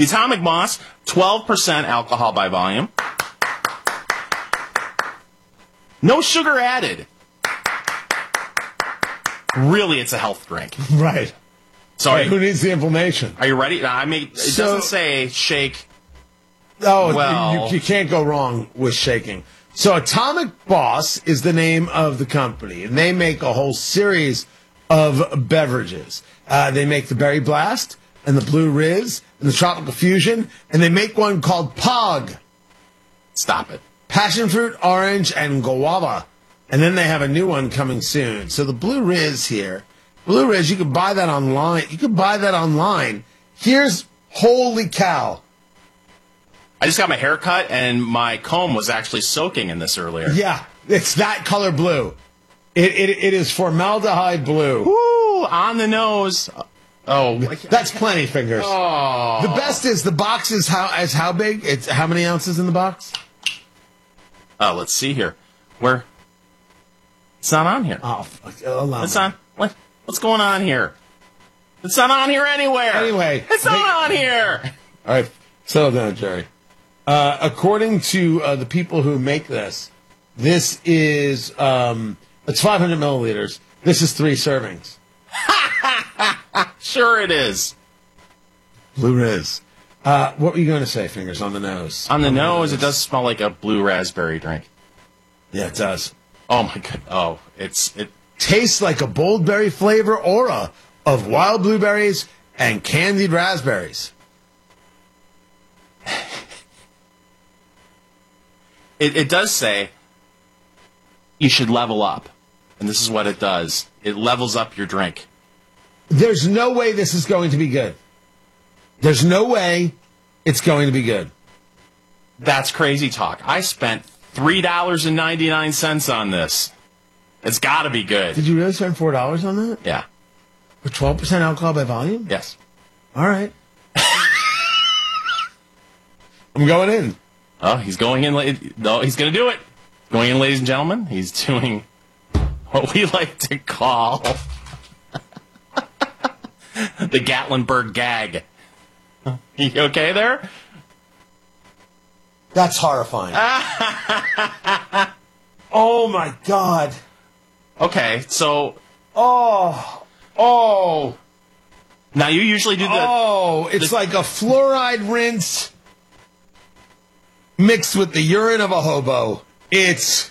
The Atomic Boss, 12% alcohol by volume. No sugar added. Really, it's a health drink. Right. Sorry. Hey, who needs the inflammation? Are you ready? It doesn't say shake. Oh, well, you can't go wrong with shaking. So Atomic Boss is the name of the company, and they make a whole series of beverages. They make the Berry Blast and the Blue Riz and the Tropical Fusion, and they make one called Pog. Stop it. Passion fruit, orange, and guava. And then they have a new one coming soon. So the Blue Riz here. Blue Riz, you can buy that online. Here's, holy cow. I just got my hair cut, and my comb was actually soaking in this earlier. Yeah, it's that color blue. It is formaldehyde blue. Woo, on the nose. Oh, that's plenty, Fingers. Oh. The best is the box is how big? It's how many ounces in the box? Oh, let's see here. Where? It's not on here. Oh, allow it's me. on. What's going on here? It's not on here anywhere. Anyway, it's not on here. All right, settle down, Jerry. According to the people who make this is it's 500 milliliters. This is 3 servings. Sure it is. Blue Riz. What were you going to say, Fingers, on the nose? On the nose, it does smell like a blue raspberry drink. Yeah, it does. Oh, my God. Oh, it tastes like a bold berry flavor aura of wild blueberries and candied raspberries. It does say you should level up. And this is what it does. It levels up your drink. There's no way this is going to be good. There's no way it's going to be good. That's crazy talk. I spent $3.99 on this. It's got to be good. Did you really spend $4 on that? Yeah. For 12% alcohol by volume? Yes. All right. I'm going in. Oh, he's going in. No, he's going to do it. Going in, ladies and gentlemen. He's doing what we like to call the Gatlinburg gag. You okay there? That's horrifying. Oh, my God. Okay, so... Oh. Now, you usually do the... Oh, it's like a fluoride rinse mixed with the urine of a hobo. It's...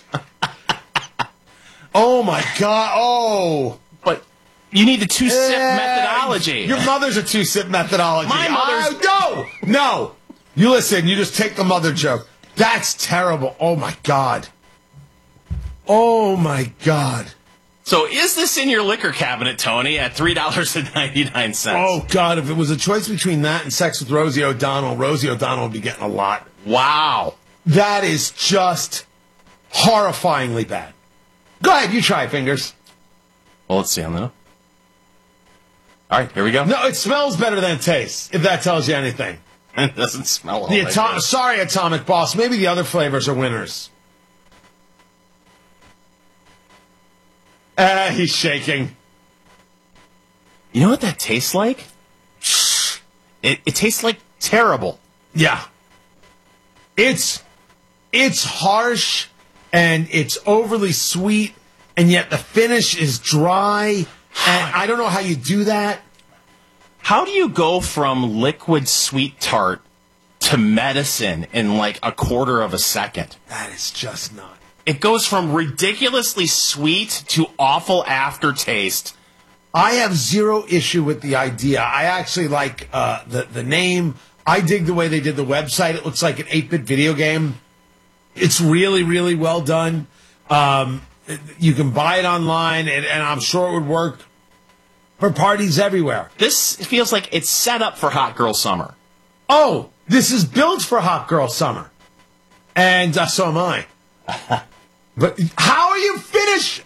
Oh, my God. Oh. But you need the 2-sip methodology. Your mother's a 2-sip methodology. My mother's... No. You listen. You just take the mother joke. That's terrible. Oh, my God. Oh, my God. So is this in your liquor cabinet, Tony, at $3.99? Oh, God. If it was a choice between that and Sex with Rosie O'Donnell would be getting a lot. Wow. That is just horrifyingly bad. Go ahead. You try, Fingers. Well, let's see on the... All right, here we go. No, it smells better than it tastes, if that tells you anything. It doesn't smell all like this. Sorry, Atomic Boss. Maybe the other flavors are winners. He's shaking. You know what that tastes like? It tastes like terrible. Yeah. It's harsh, and it's overly sweet, and yet the finish is dry, and I don't know how you do that. How do you go from liquid sweet tart to medicine in like a quarter of a second? That is just not. It goes from ridiculously sweet to awful aftertaste. I have zero issue with the idea. I actually like the name. I dig the way they did the website. It looks like an 8-bit video game. It's really, really well done. You can buy it online, and I'm sure it would work for parties everywhere. This feels like it's set up for Hot Girl Summer. Oh, this is built for Hot Girl Summer. And so am I. But how are you finished?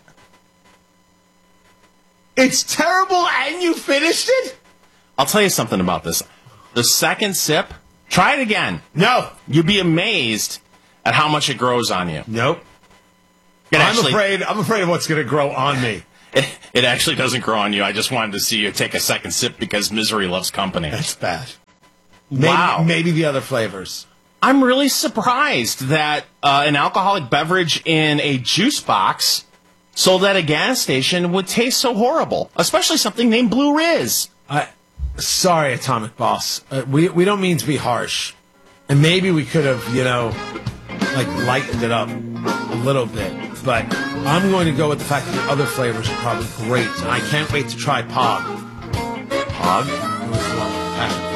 It's terrible and you finished it? I'll tell you something about this. The second sip, try it again. No. You'd be amazed at how much it grows on you. Nope. I'm afraid of what's going to grow on me. It actually doesn't grow on you. I just wanted to see you take a second sip because misery loves company. That's bad. Maybe the other flavors. I'm really surprised that an alcoholic beverage in a juice box sold at a gas station would taste so horrible, especially something named Blue Riz. Sorry, Atomic Boss. We don't mean to be harsh. And maybe we could have, lightened it up a little bit. But I'm going to go with the fact that the other flavors are probably great. And I can't wait to try Pog. Pog? It was the one with the passion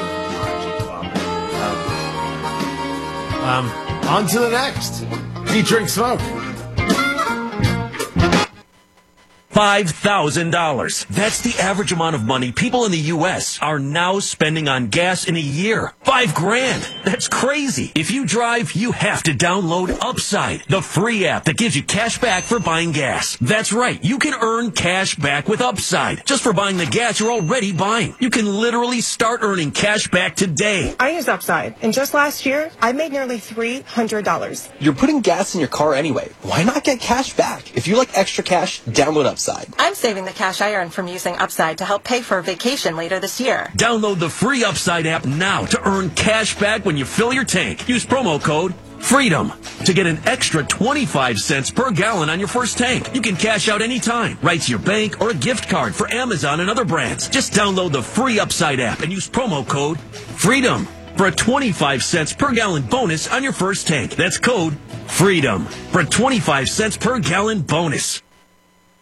fruit. On to the next. Featuring Smoke. $5,000. That's the average amount of money people in the U.S. are now spending on gas in a year. $5,000. That's crazy. If you drive, you have to download Upside, the free app that gives you cash back for buying gas. That's right. You can earn cash back with Upside just for buying the gas you're already buying. You can literally start earning cash back today. I use Upside, and just last year, I made nearly $300. You're putting gas in your car anyway. Why not get cash back? If you like extra cash, download Upside. I'm saving the cash I earn from using Upside to help pay for a vacation later this year. Download the free Upside app now to earn cash back when you fill your tank. Use promo code FREEDOM to get an extra 25 cents per gallon on your first tank. You can cash out anytime, right to your bank or a gift card for Amazon and other brands. Just download the free Upside app and use promo code FREEDOM for a 25 cents per gallon bonus on your first tank. That's code FREEDOM for a 25 cents per gallon bonus.